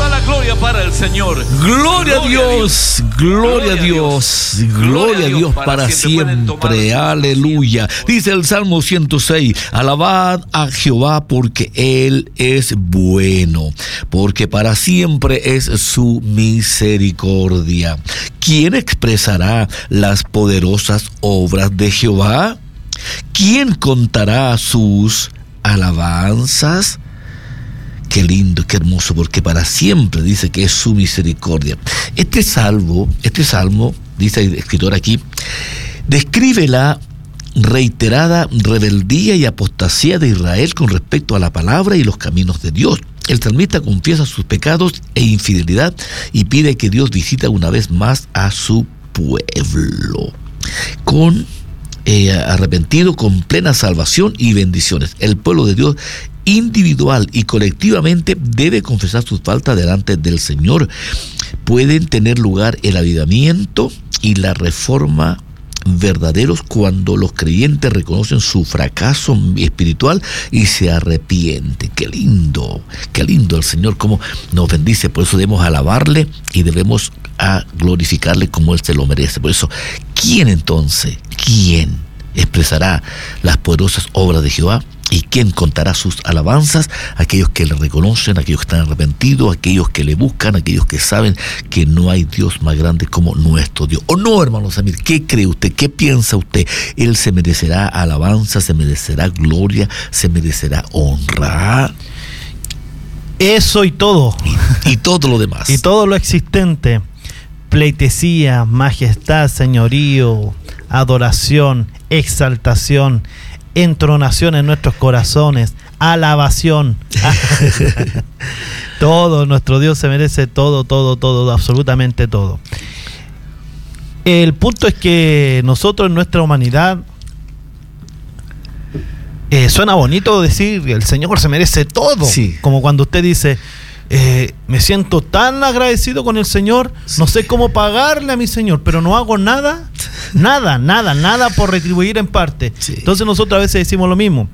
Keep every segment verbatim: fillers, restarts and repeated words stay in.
Toda la gloria para el Señor. Gloria a Dios, gloria a Dios, gloria a Dios para siempre. Aleluya. Dice el Salmo ciento seis: alabad a Jehová porque Él es bueno, porque para siempre es su misericordia. ¿Quién expresará las poderosas obras de Jehová? ¿Quién contará sus alabanzas? Qué lindo, qué hermoso, porque para siempre dice que es su misericordia. Este salmo, este salmo, dice el escritor aquí, describe la reiterada rebeldía y apostasía de Israel con respecto a la palabra y los caminos de Dios. El salmista confiesa sus pecados e infidelidad y pide que Dios visite una vez más a su pueblo con eh, arrepentido, con plena salvación y bendiciones. El pueblo de Dios individual y colectivamente debe confesar sus faltas delante del Señor. Pueden tener lugar el avivamiento y la reforma verdaderos cuando los creyentes reconocen su fracaso espiritual y se arrepienten. Qué lindo, qué lindo el Señor, cómo nos bendice. Por eso debemos alabarle y debemos a glorificarle como Él se lo merece. Por eso, ¿quién entonces, quién expresará las poderosas obras de Jehová? ¿Y quién contará sus alabanzas? Aquellos que le reconocen, aquellos que están arrepentidos, aquellos que le buscan, aquellos que saben que no hay Dios más grande como nuestro Dios. ¿O no, hermano Samir? ¿Qué cree usted? ¿Qué piensa usted? Él se merecerá alabanza, se merecerá gloria, se merecerá honra. Eso y todo. Y, y todo lo demás. Y todo lo existente. Pleitesía, majestad, señorío, adoración, exaltación, entronación en nuestros corazones, alabación. Todo, nuestro Dios se merece todo, todo, todo, absolutamente todo. El punto es que nosotros en nuestra humanidad, eh, suena bonito decir el Señor se merece todo, sí. Como cuando usted dice, eh, me siento tan agradecido con el Señor, sí. No sé cómo pagarle a mi Señor, pero no hago nada, nada, nada, nada por retribuir en parte. Sí. Entonces nosotros a veces decimos lo mismo.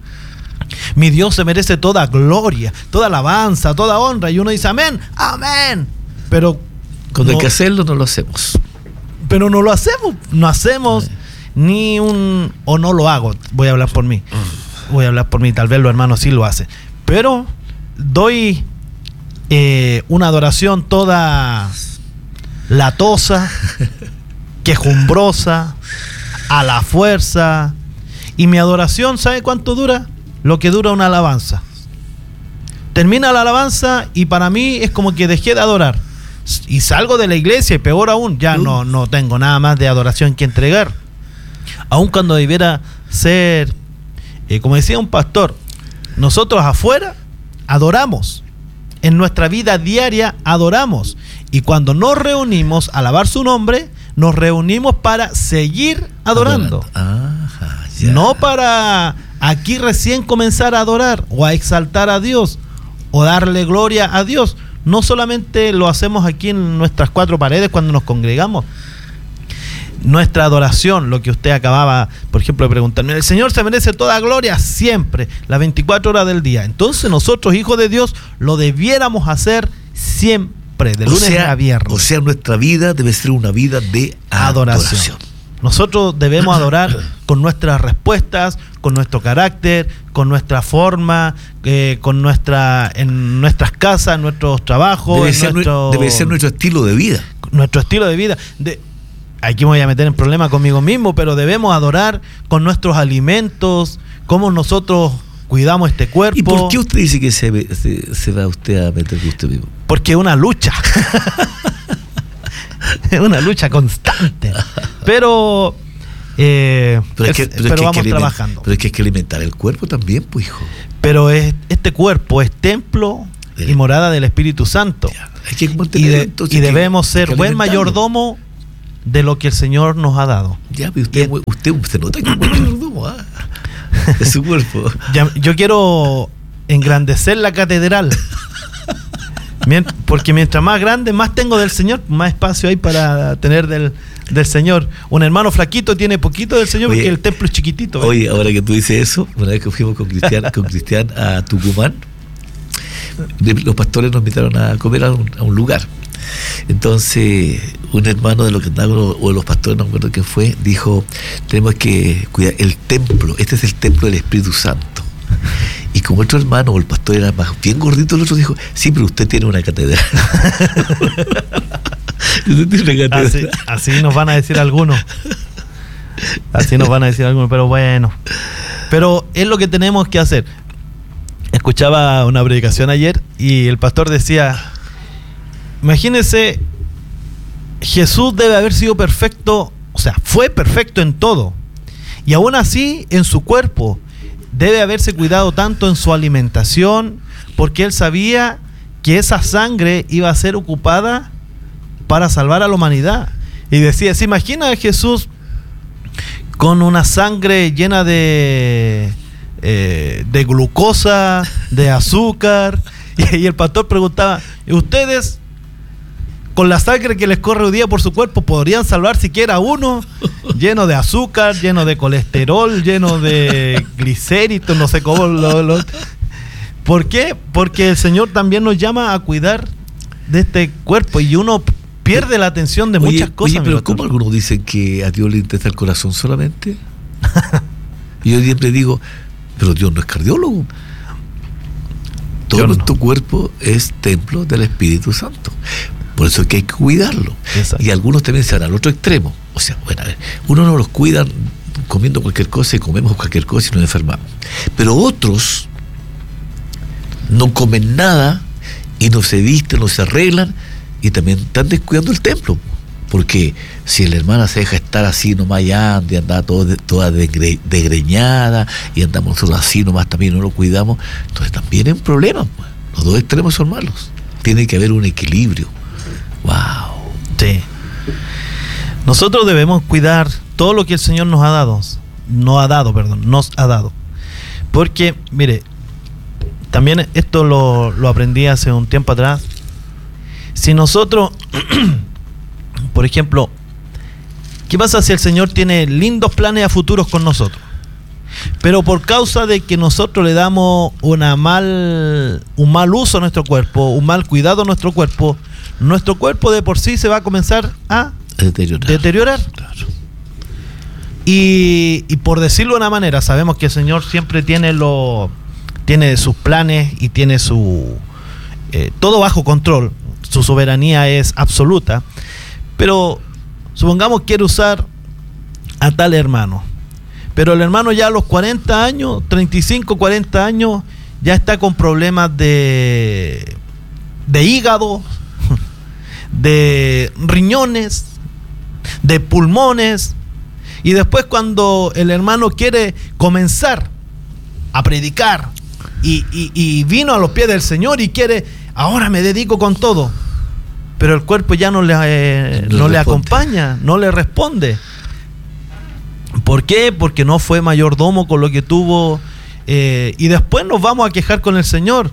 Mi Dios se merece toda gloria, toda alabanza, toda honra. Y uno dice amén, amén. Pero cuando no, hay que hacerlo, no lo hacemos. Pero no lo hacemos, no hacemos sí. Ni un... o no lo hago, voy a hablar por mí. Voy a hablar por mí, tal vez los hermanos sí lo hacen. Pero doy eh, una adoración toda latosa, quejumbrosa, a la fuerza. Y mi adoración, ¿sabe cuánto dura? Lo que dura una alabanza. Termina la alabanza y para mí es como que dejé de adorar. Y salgo de la iglesia y peor aún, ya uh. no, no tengo nada más de adoración que entregar. Aun cuando debiera ser, eh, como decía un pastor, nosotros afuera adoramos. En nuestra vida diaria adoramos. Y cuando nos reunimos a alabar su nombre, nos reunimos para seguir adorando. Ajá, ya. No para aquí recién comenzar a adorar o a exaltar a Dios o darle gloria a Dios. No solamente lo hacemos aquí en nuestras cuatro paredes cuando nos congregamos. Nuestra adoración, lo que usted acababa, por ejemplo, de preguntarme, el Señor se merece toda gloria siempre, las veinticuatro horas del día. Entonces nosotros, hijos de Dios, lo debiéramos hacer siempre, de lunes o sea, a viernes. O sea, nuestra vida debe ser una vida de adoración. adoración. Nosotros debemos adorar con nuestras respuestas, con nuestro carácter, con nuestra forma, eh, con nuestra, en nuestras casas, en nuestros trabajos. Debe, en ser, nuestro, debe ser nuestro estilo de vida. Nuestro estilo de vida. De, aquí me voy a meter en problemas conmigo mismo, pero debemos adorar con nuestros alimentos, cómo nosotros cuidamos este cuerpo. ¿Y por qué usted dice que se, se, se va usted a meter con usted mismo? Porque es una lucha. Es una lucha constante. Pero, eh, pero, es que, pero, pero es que vamos hay que trabajando. Pero es que hay que alimentar el cuerpo también, pues, hijo. Pero es, este cuerpo es templo y morada del Espíritu Santo. Ya, hay que y, de, entonces, y debemos que, ser buen mayordomo de lo que el Señor nos ha dado. Ya, pero usted, y, usted, usted nota que es buen mayordomo ¿ah? de su cuerpo. Ya, yo quiero engrandecer la catedral. Porque mientras más grande, más tengo del Señor, más espacio hay para tener del, del Señor. Un hermano flaquito tiene poquito del Señor, oye, porque el templo es chiquitito. ¿eh? Oye, ahora que tú dices eso, una vez que fuimos con Cristian, con Cristian a Tucumán, los pastores nos invitaron a comer a un, a un lugar. Entonces un hermano de los que andaban, o de los pastores, no me acuerdo quién fue, dijo: tenemos que cuidar el templo, este es el templo del Espíritu Santo. Y como otro hermano, o el pastor era más bien gordito, el otro dijo: sí, pero usted tiene una catedral. Usted tiene una catedral. Así, así nos van a decir algunos. Así nos van a decir algunos, pero bueno. Pero es lo que tenemos que hacer. Escuchaba una predicación ayer y el pastor decía: imagínense, Jesús debe haber sido perfecto, o sea, fue perfecto en todo. Y aún así, en su cuerpo, debe haberse cuidado tanto en su alimentación, porque él sabía que esa sangre iba a ser ocupada para salvar a la humanidad. Y decía: ¿se imagina a Jesús con una sangre llena de, eh, de glucosa, de azúcar? Y, y el pastor preguntaba: ¿ustedes, con la sangre que les corre hoy día por su cuerpo, podrían salvar siquiera uno? Lleno de azúcar, lleno de colesterol, lleno de glicéridos, no sé cómo lo, lo... ¿Por qué? Porque el Señor también nos llama a cuidar de este cuerpo y uno pierde la atención de oye, muchas cosas. Oye, pero ¿cómo algunos dicen que a Dios le interesa el corazón solamente? Y yo siempre digo: pero Dios no es cardiólogo. Todo nuestro no. cuerpo es templo del Espíritu Santo. Por eso es que hay que cuidarlo. Exacto. Y algunos también se van al otro extremo. O sea, bueno, a ver, uno no los cuida comiendo cualquier cosa y comemos cualquier cosa y nos enfermamos. Pero otros no comen nada y no se visten, no se arreglan y también están descuidando el templo. Porque si la hermana se deja estar así nomás y anda y anda todo de, toda degre, degreñada y andamos nosotros así nomás también no lo cuidamos, entonces también hay un problema. Los dos extremos son malos. Tiene que haber un equilibrio. Wow. Sí. Nosotros debemos cuidar todo lo que el Señor nos ha dado. No ha dado, perdón, nos ha dado. Porque, mire, también esto lo, lo aprendí hace un tiempo atrás. Si nosotros, por ejemplo, ¿qué pasa si el Señor tiene lindos planes a futuros con nosotros? Pero por causa de que nosotros le damos una mal, un mal uso a nuestro cuerpo, un mal cuidado a nuestro cuerpo, nuestro cuerpo de por sí se va a comenzar a deteriorar. deteriorar. Claro. Y, y por decirlo de una manera, sabemos que el Señor siempre tiene, lo, tiene sus planes y tiene su eh, todo bajo control. Su soberanía es absoluta. Pero supongamos quiere usar a tal hermano. Pero el hermano ya a los cuarenta años, treinta y cinco, cuarenta años, ya está con problemas de, de hígado, de riñones, de pulmones. Y después cuando el hermano quiere comenzar a predicar y, y, y vino a los pies del Señor y quiere, ahora me dedico con todo, pero el cuerpo ya no le, eh, no, no le acompaña, no le responde. ¿Por qué? Porque no fue mayordomo con lo que tuvo, eh, y después nos vamos a quejar con el Señor.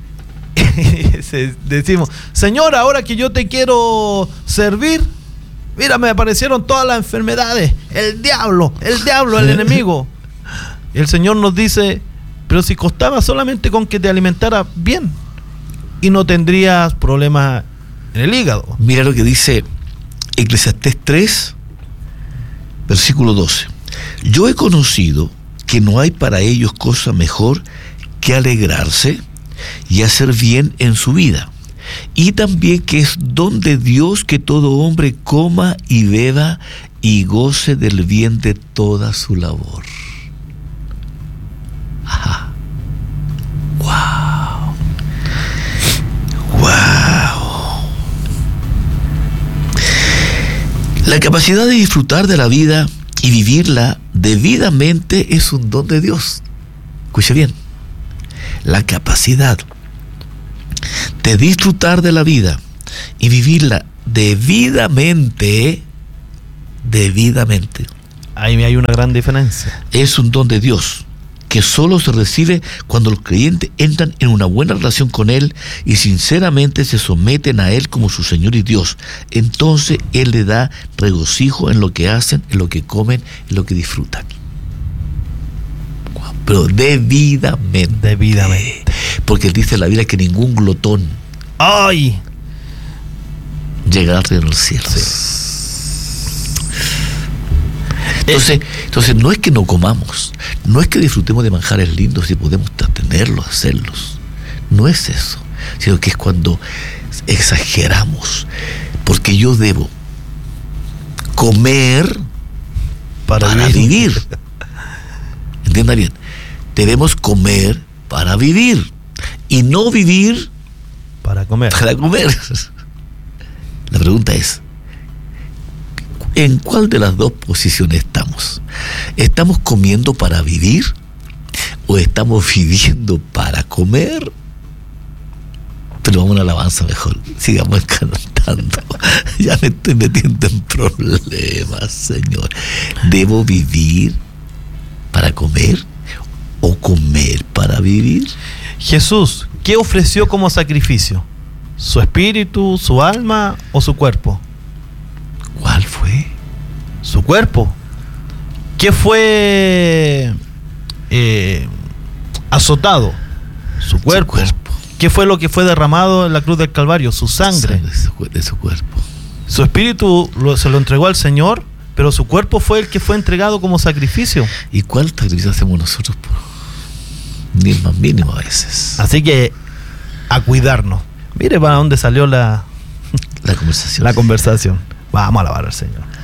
Decimos: Señor, ahora que yo te quiero servir, mira, me aparecieron todas las enfermedades, el diablo, el diablo, el enemigo. Y el Señor nos dice: pero si costaba solamente con que te alimentara bien y no tendrías problemas en el hígado. Mira lo que dice Eclesiastés tres, versículo doce. Yo he conocido que no hay para ellos cosa mejor que alegrarse y hacer bien en su vida, y también que es don de Dios que todo hombre coma y beba y goce del bien de toda su labor. Ajá. Wow. Wow. La capacidad de disfrutar de la vida y vivirla debidamente es un don de Dios. Escuche bien. La capacidad de disfrutar de la vida y vivirla debidamente, debidamente. Ahí hay una gran diferencia. Es un don de Dios que solo se recibe cuando los creyentes entran en una buena relación con Él y sinceramente se someten a Él como su Señor y Dios. Entonces Él le da regocijo en lo que hacen, en lo que comen, en lo que disfrutan. Wow. pero debidamente. Debidamente. Porque dice la Biblia que ningún glotón ¡Ay! llegará al reino de los cielos. Sí. Entonces, entonces no es que no comamos, no es que disfrutemos de manjares lindos y podemos tenerlos, hacerlos. No es eso, sino que es cuando exageramos. Porque yo debo comer para, para vivir. vivir. Entienda bien, debemos comer para vivir y no vivir para comer. Para comer. La pregunta es, ¿en cuál de las dos posiciones estamos? ¿Estamos comiendo para vivir o estamos viviendo para comer? Pero vamos a una alabanza mejor. Sigamos cantando. Ya me estoy metiendo en problemas, Señor. ¿Debo vivir para comer o comer para vivir? Jesús, ¿qué ofreció como sacrificio? ¿Su espíritu, su alma o su cuerpo? ¿Cuál fue? Su cuerpo. ¿Qué fue eh, azotado? Su cuerpo. Su cuerpo. ¿Qué fue lo que fue derramado en la cruz del Calvario? Su sangre. sangre de, su, de su cuerpo. Su espíritu lo, se lo entregó al Señor, pero su cuerpo fue el que fue entregado como sacrificio. ¿Y cuál sacrificio hacemos nosotros? Ni el más mínimo a veces. Así que a cuidarnos. Mire para dónde salió la, la conversación. La conversación. Vamos a alabar al Señor.